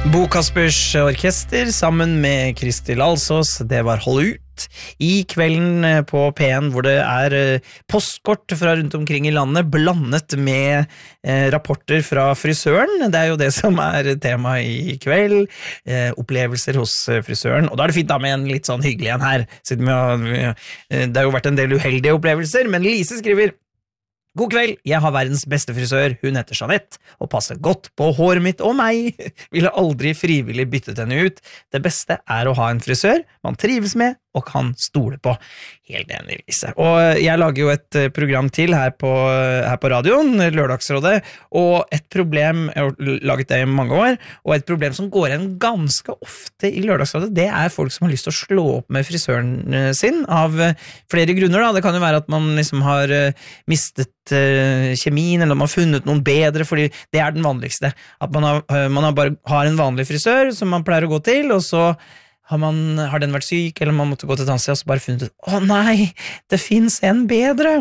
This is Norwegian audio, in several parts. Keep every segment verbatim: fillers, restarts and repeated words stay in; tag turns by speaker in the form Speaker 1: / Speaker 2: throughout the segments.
Speaker 1: Bo Kaspers orkester sammen med Kristel Alsås, det var Hold ut i kvelden på P en hvor det er postkort fra rundt omkring i landet blandet med eh, rapporter fra frisøren. Det er jo det som er tema i kveld, eh, opplevelser hos frisøren, og da er det fint da med en litt sånn hyggelig en her, siden vi har, vi, det har jo vært en del uheldige opplevelser, men Lise skriver: God kveld, jeg har verdens beste frisør, hun heter Jeanette, og passer godt på håret mitt og meg. Ville aldri frivillig byttet henne ut. Det beste er å ha en frisør man trives med og kan stole på. Helt enig, Lise. Og jeg lager jo et program til her på, her på radioen, Lørdagsrådet, og et problem, jeg har laget det i mange år, og et problem som går igjen ganske ofte i Lørdagsrådet, det er folk som har lyst til å slå opp med frisøren sin, av flere grunner da. Det kan jo være at man liksom har mistet kjemien, eller man har funnet noen bedre, fordi det er den vanligste. At man har, man har bare har en vanlig frisør som man pleier å gå til, og så har, man, har den vært syk, eller man måtte gå til tannsted, og så bare funnet ut, å nei, det finnes en bedre.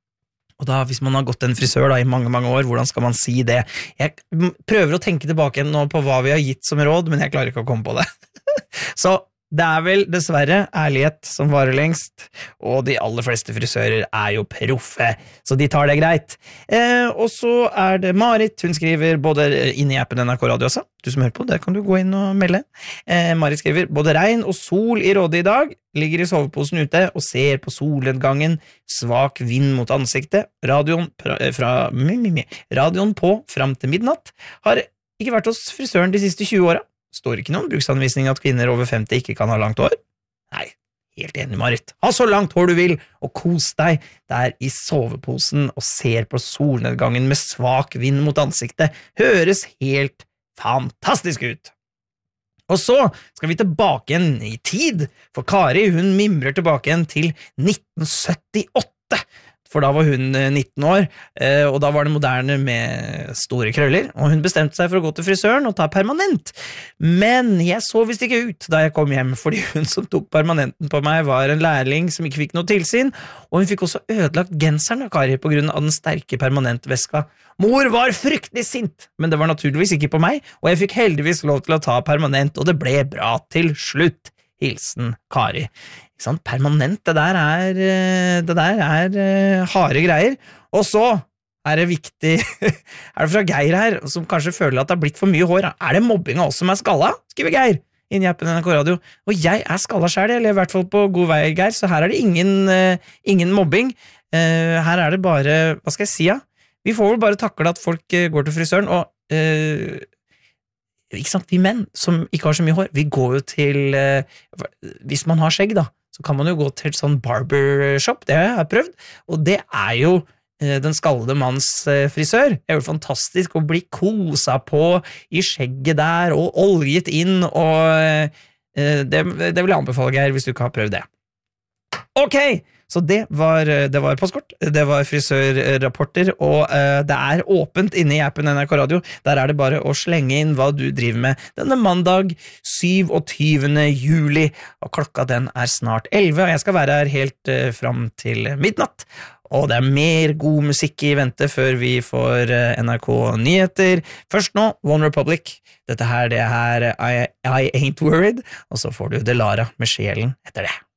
Speaker 1: Og da, hvis man har gått til en frisør da, i mange, mange år, hvordan skal man si det? Jeg prøver å tenke tilbake nå på hva vi har gitt som råd, men jeg klarer ikke å komme på det. Så det er vel dessverre ærlighet som varer lengst, og de aller fleste frisører er jo proffe, så de tar det greit. Eh, og så er det Marit, hun skriver både inn i appen N R K Radio også, du som hører på, der kan du gå inn og melde. Eh, Marit skriver, både regn og sol i Rådet i dag, ligger i soveposen ute og ser på solnedgangen, svak vind mot ansiktet, radioen, pra, fra, mi, mi, mi, radioen på fram til midnatt, har ikke vært hos frisøren de siste tjue åra. Står ikke noen bruksanvisning at kvinner over femti ikke kan ha langt hår? Nei, helt enig, Marit. Ha så langt hår du vil, og kos deg der i soveposen og ser på solnedgangen med svak vind mot ansiktet. Høres helt fantastisk ut! Og så skal vi tilbake igjen i tid, for Kari, hun mimrer tilbake igjen til nitten syttiåtte, for da var hun nitten år, og da var det moderne med store krøller, og hun bestemte seg for å gå til frisøren og ta permanent. Men jeg så visst ikke ut da jeg kom hjem, fordi hun som tok permanenten på meg var en lærling som ikke fikk noe tilsyn, og hun fikk også ødelagt genseren av Kari på grunn av den sterke permanentvæska. Mor var fryktelig sint, men det var naturligvis ikke på meg, og jeg fikk heldigvis lov til å ta permanent, og det ble bra til slutt. Hilsen Kari. Ikke sant? Permanent, det der er, det der er harde greier. Og så er det viktig, er det fra Geir her, som kanskje føler at det har blitt for mye hår. Er det mobbing av oss som er skalla? Skriver Geir inn i appen N R K Radio. Og jeg er skalla selv, jeg lever i hvert fall på god vei, Geir, så her er det ingen, ingen mobbing. Her er det bare, hva skal jeg si, ja? Vi får vel bare takle at folk går til frisøren, og uh, ikke sant, vi menn som ikke har så mye hår, vi går jo til, uh, hvis man har skjegg da, så kan man jo gå til sånn barbershop, det har jeg prøvd, og det er jo uh, den skallede manns uh, frisør. Det er jo fantastisk å bli kosa på i skjegget der, og oljet inn, og uh, det, det vil jeg anbefale, Geir, hvis du ikke har prøvd det. Ok, så det var, det var postkort, det var frisørrapporter, og uh, det er åpent inne i appen N R K Radio. Der er det bare å slenge inn hva du driver med denne mandag syvogtyvende juli, og klokka den er snart elleve, og jeg skal være her helt uh, fram til midnatt. Og det er mer god musikk i vente før vi får uh, N R K nyheter. Først nå, One Republic. Dette her, det er I, I Ain't Worried, og så får du Delara med sjelen etter det.